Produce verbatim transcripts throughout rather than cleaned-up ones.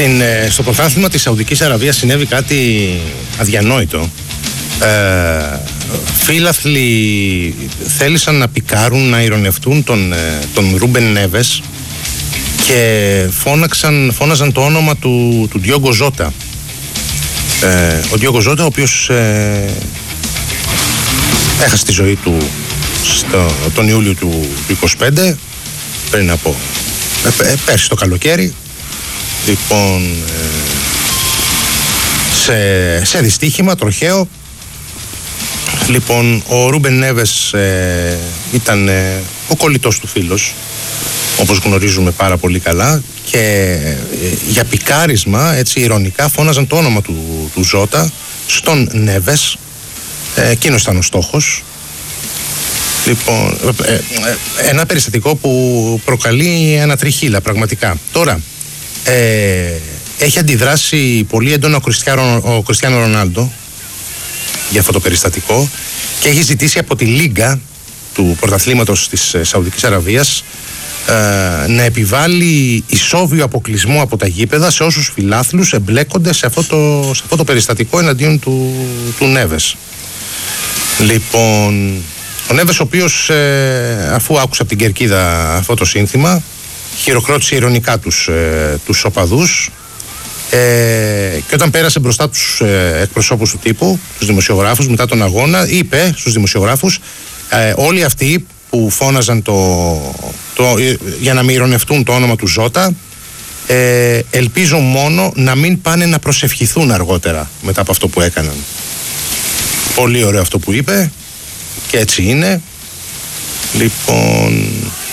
Στην, στο πρωτάθλημα της Σαουδικής Αραβίας συνέβη κάτι αδιανόητο. Ε, Φίλαθλοι θέλησαν να πικάρουν, να ειρωνευτούν τον, τον Ρούμπεν Νέβες και φώναξαν, φώναζαν το όνομα του, του Ντιόγκο Ζότα. Ε, ο Ντιόγκο Ζότα, ο οποίος ε, έχασε τη ζωή του στο, τον Ιούλιο του, του είκοσι πέντε, πριν από ε, πέρσι το καλοκαίρι. Λοιπόν, ε, σε, σε δυστύχημα τροχαίο. Λοιπόν, ο Ρούμπεν Νέβες ε, ήταν ε, ο κολλητός του φίλος, όπως γνωρίζουμε πάρα πολύ καλά, και ε, για πικάρισμα, έτσι ειρωνικά, φώναζαν το όνομα του, του Ζότα στον Νέβες. ε, εκείνος ήταν ο στόχος. Λοιπόν, ε, ε, ένα περιστατικό που προκαλεί ένα τριχύλα πραγματικά. Τώρα, ε, έχει αντιδράσει πολύ έντονα ο Κριστιάνο, ο Κριστιάνο Ρονάλντο για αυτό το περιστατικό και έχει ζητήσει από τη Λίγκα του πρωταθλήματος της Σαουδικής Αραβίας ε, να επιβάλλει ισόβιο αποκλεισμό από τα γήπεδα σε όσους φιλάθλους εμπλέκονται σε αυτό το, σε αυτό το περιστατικό εναντίον του, του Νέβες. Λοιπόν, ο Νέβες, ο οποίος ε, αφού άκουσε από την κερκίδα αυτό το σύνθημα, χειροκρότησε ειρωνικά τους, ε, τους οπαδούς, ε, και όταν πέρασε μπροστά τους ε, εκπροσώπους του τύπου, τους δημοσιογράφους, μετά τον αγώνα, είπε στους δημοσιογράφους, ε, όλοι αυτοί που φώναζαν το, το, για να μην ειρωνευτούν το όνομα του Ζότα, ε, ελπίζω μόνο να μην πάνε να προσευχηθούν αργότερα μετά από αυτό που έκαναν. Πολύ ωραίο αυτό που είπε και έτσι είναι. Λοιπόν,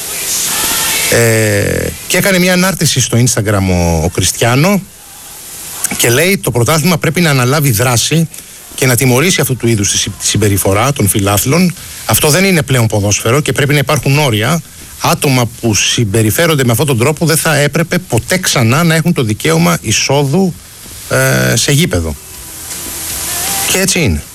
ε, και έκανε μια ανάρτηση στο Instagram ο, ο Κριστιάνο και λέει το πρωτάθλημα πρέπει να αναλάβει δράση και να τιμωρήσει αυτού του είδους τη συμπεριφορά των φιλάθλων. Αυτό δεν είναι πλέον ποδόσφαιρο και πρέπει να υπάρχουν όρια. Άτομα που συμπεριφέρονται με αυτόν τον τρόπο δεν θα έπρεπε ποτέ ξανά να έχουν το δικαίωμα εισόδου ε, σε γήπεδο. Και έτσι είναι.